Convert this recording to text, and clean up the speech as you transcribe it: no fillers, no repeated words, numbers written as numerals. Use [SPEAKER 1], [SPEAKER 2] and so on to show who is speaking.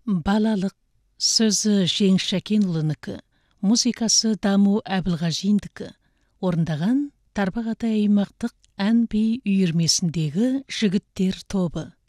[SPEAKER 1] Балалық, сөзі Жеңіс Шәкенұлынікі, музыкасы Даму Әбілғажиндікі. Орындаған Тарбағатай аймақтық ән-би үйірмесіндегі жігіттер тобы.